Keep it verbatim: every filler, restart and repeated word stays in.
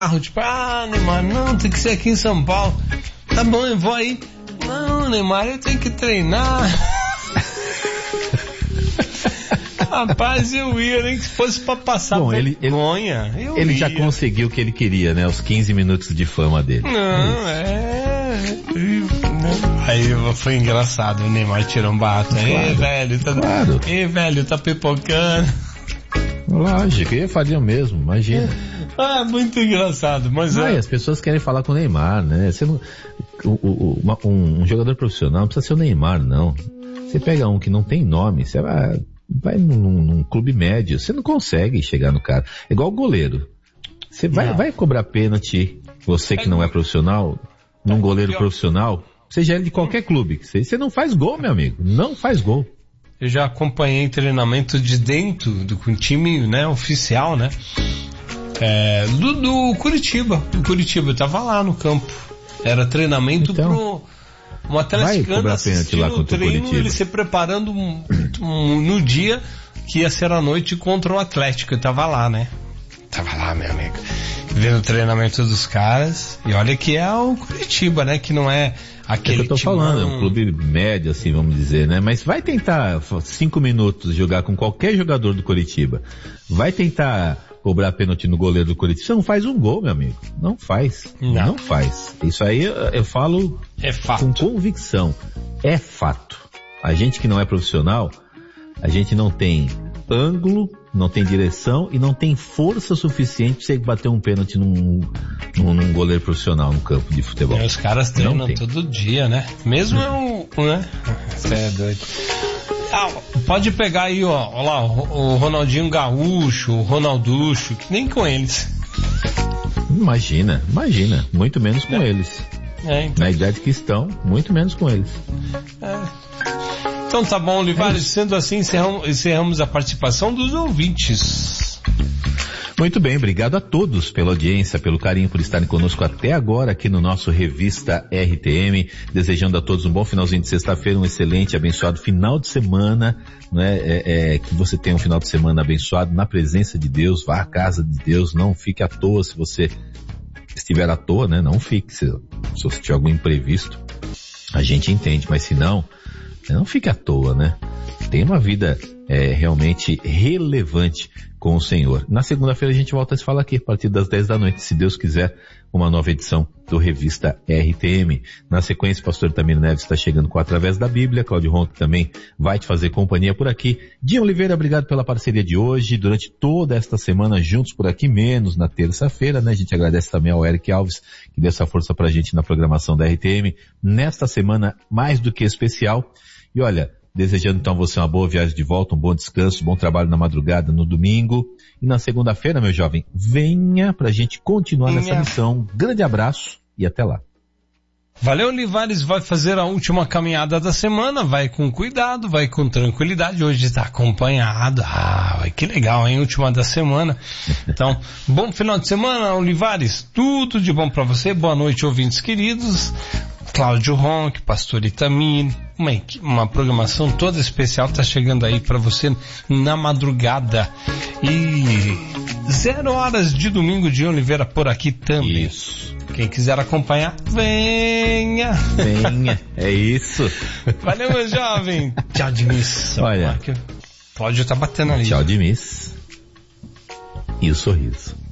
tipo, ah, Neymar, não, tem que ser aqui em São Paulo. Tá bom, eu vou aí. Não, Neymar, eu tenho que treinar. Rapaz, eu ia, nem que fosse pra passar Bom, ele, vergonha. Ele, ele já conseguiu o que ele queria, né? Os quinze minutos de fama dele. Não, é... Aí foi engraçado, o Neymar tirou um barato. Claro, Ei, velho, tá... Claro. Ei, velho, tá pipocando. Lógico, eu faria o mesmo, imagina. Ah, muito engraçado, mas... Ah, é... as pessoas querem falar com o Neymar, né? Você não... o, o, uma, um, um jogador profissional não precisa ser o Neymar, não. Você pega um que não tem nome, você vai... Vai num, num clube médio, você não consegue chegar no cara. É igual o goleiro. Você vai, vai cobrar pênalti, você que não é profissional, num goleiro profissional, seja ele de qualquer clube. Você, você não faz gol, meu amigo. Não faz gol. Eu já acompanhei treinamento de dentro do com time, né, oficial, né? É, do, do Curitiba. Do Curitiba, eu tava lá no campo. Era treinamento então, pro... Um atleticano assistindo o treino, ele se preparando um, um, no dia que ia ser a noite contra o Atlético. Eu tava lá, né? Tava lá, meu amigo. Vendo o treinamento dos caras. E olha que é o Curitiba, né? Que não é aquele... É que eu tô timão... falando, é um clube médio, assim, vamos dizer, né? Mas vai tentar cinco minutos jogar com qualquer jogador do Curitiba. Vai tentar... cobrar pênalti no goleiro do Corinthians. Você não faz um gol, meu amigo. Não faz. Não, não faz. Isso aí eu, eu falo é fato. Com convicção. É fato. A gente que não é profissional, a gente não tem ângulo, não tem direção e não tem força suficiente pra você bater um pênalti num, num, num goleiro profissional no campo de futebol. E os caras treinam todo dia, né? Mesmo eu, né? Você é doido. Ah, pode pegar aí, ó, ó lá, o Ronaldinho Gaúcho, o Ronalducho, que nem com eles. Imagina, imagina, muito menos com é. eles. É, então. Na idade que estão, muito menos com eles. É. Então tá bom, Olivares, é sendo assim, encerramos, encerramos a participação dos ouvintes. Muito bem, obrigado a todos pela audiência, pelo carinho, por estarem conosco até agora aqui no nosso Revista R T M, desejando a todos um bom finalzinho de sexta-feira, um excelente, abençoado final de semana, né? É, é, que você tenha um final de semana abençoado na presença de Deus, vá à casa de Deus, não fique à toa se você estiver à toa, né? Não fique, se, se você tiver algum imprevisto, a gente entende, mas se não, não fique à toa, né? Tenha uma vida é, realmente relevante com o Senhor. Na segunda-feira a gente volta a se falar aqui, a partir das dez da noite, se Deus quiser, uma nova edição do Revista R T M. Na sequência, o pastor Tamir Neves está chegando com Através da Bíblia, Cláudio Ronco também vai te fazer companhia por aqui. Dinho Oliveira, obrigado pela parceria de hoje, durante toda esta semana, juntos por aqui, menos na terça-feira, né? A gente agradece também ao Eric Alves, que deu essa força pra gente na programação da R T M, nesta semana mais do que especial. E olha, desejando então a você uma boa viagem de volta, um bom descanso, bom trabalho na madrugada, no domingo. E na segunda-feira, meu jovem, venha pra gente continuar venha. nessa missão. Grande abraço e até lá. Valeu, Olivares, vai fazer a última caminhada da semana, vai com cuidado, vai com tranquilidade, hoje está acompanhado. Ah, que legal, hein? Última da semana. Então, bom final de semana, Olivares, tudo de bom pra você, boa noite, ouvintes queridos. Cláudio Ronck, Pastor Itamir, uma, uma programação toda especial está chegando aí para você na madrugada. E zero horas de domingo de Oliveira por aqui também. Isso. Quem quiser acompanhar, venha. Venha, é isso. Valeu, meu jovem. Tchau de miss. Olha, Cláudio tá batendo ali. Tchau de miss. E o sorriso.